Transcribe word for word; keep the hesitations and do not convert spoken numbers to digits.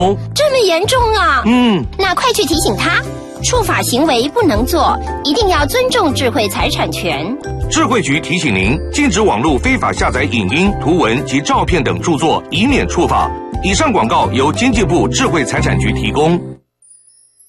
这么严重啊？ 嗯， 那快去提醒他，触法行为不能做，一定要尊重智慧财产权。 智慧局提醒您，禁止网络非法下载影音、图文及照片等著作，以免触法。以上广告由经济部智慧财产局提供。